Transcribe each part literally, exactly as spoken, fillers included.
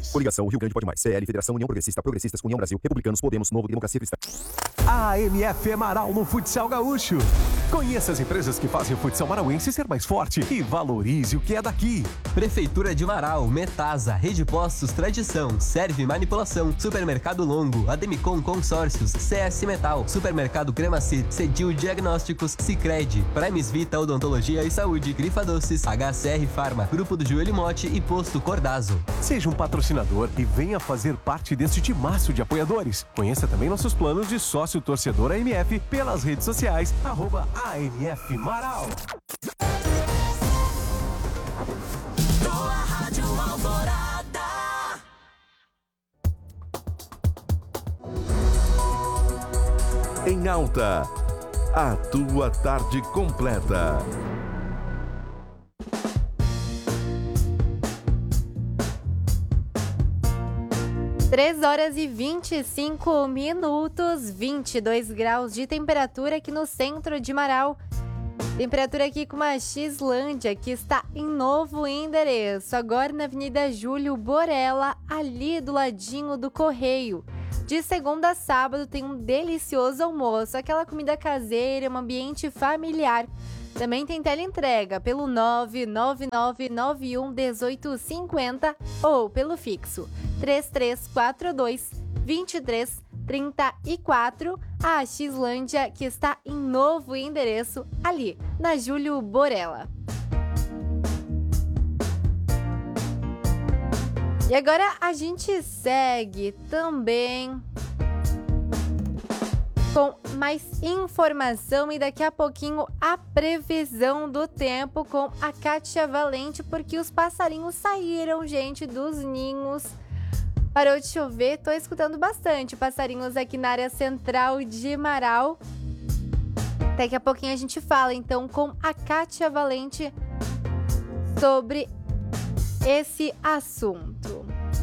Coligação Rio Grande Pode Mais. C L, Federação União Progressista, Progressistas, União Brasil, Republicanos, Podemos, Novo, Democracia Cristã. A M F é Marau no futsal gaúcho. Conheça as empresas que fazem o futsal marauense ser mais forte e valorize o que é daqui. Prefeitura de Marau, Metasa, Rede Postos Tradição, Serve Manipulação, Supermercado Longo, Ademicon Consórcios, C S Metal, Supermercado Cremacir, Cedil Diagnósticos, Sicredi, Primes Vita Odontologia e Saúde, Grifa Doces, H C R Farma, Grupo do Joelho Mote e Posto Cordazo. Seja um patrocinador e venha fazer parte deste timaço de apoiadores. Conheça também nossos planos de sócio torcedor A M F pelas redes sociais, arroba A M F Marau. Em alta, a tua tarde completa. três horas e vinte e cinco minutos, vinte e dois graus de temperatura aqui no centro de Marau. Temperatura aqui com a Xlândia, que está em novo endereço, agora na Avenida Júlio Borella, ali do ladinho do Correio. De segunda a sábado tem um delicioso almoço, aquela comida caseira, um ambiente familiar. Também tem teleentrega pelo nove nove nove nove um um oito cinco zero ou pelo fixo três três quatro dois, dois três três quatro. A Xlândia, que está em novo endereço ali na Júlio Borella. E agora a gente segue também com mais informação e daqui a pouquinho a previsão do tempo com a Kátia Valente, porque os passarinhos saíram, gente, dos ninhos. Parou de chover, tô escutando bastante passarinhos aqui na área central de Marau. Daqui a pouquinho a gente fala então com a Kátia Valente sobre esse assunto.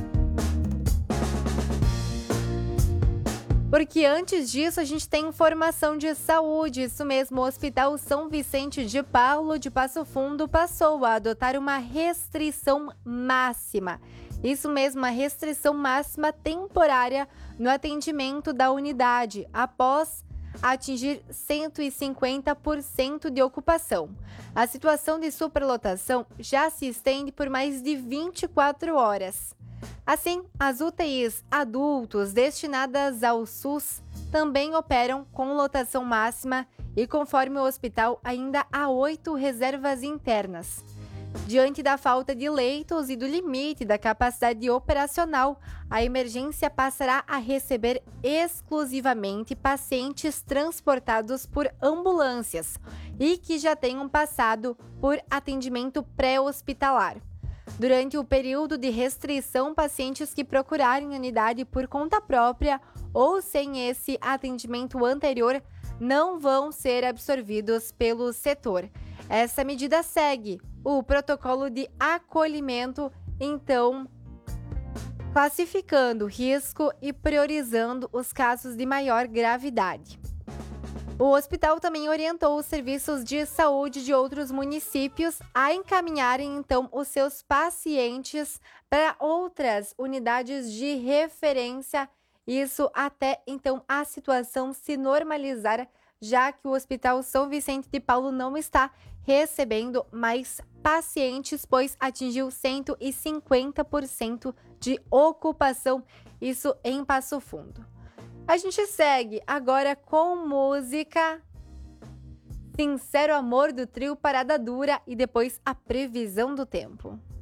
Porque antes disso a gente tem informação de saúde, isso mesmo, o Hospital São Vicente de Paulo de Passo Fundo passou a adotar uma restrição máxima. Isso mesmo, uma restrição máxima temporária no atendimento da unidade, após atingir cento e cinquenta por cento de ocupação. A situação de superlotação já se estende por mais de vinte e quatro horas. Assim, as U T Is adultos destinadas ao SUS também operam com lotação máxima e, conforme o hospital, ainda há oito reservas internas. Diante da falta de leitos e do limite da capacidade operacional, a emergência passará a receber exclusivamente pacientes transportados por ambulâncias e que já tenham passado por atendimento pré-hospitalar. Durante o período de restrição, pacientes que procurarem unidade por conta própria ou sem esse atendimento anterior não vão ser absorvidos pelo setor. Essa medida segue o protocolo de acolhimento, então, classificando risco e priorizando os casos de maior gravidade. O hospital também orientou os serviços de saúde de outros municípios a encaminharem, então, os seus pacientes para outras unidades de referência, isso até, então, a situação se normalizar, já que o Hospital São Vicente de Paulo não está recebendo mais pacientes, pois atingiu cento e cinquenta por cento de ocupação, isso em Passo Fundo. A gente segue agora com música Sincero Amor do trio Parada Dura e depois a previsão do tempo.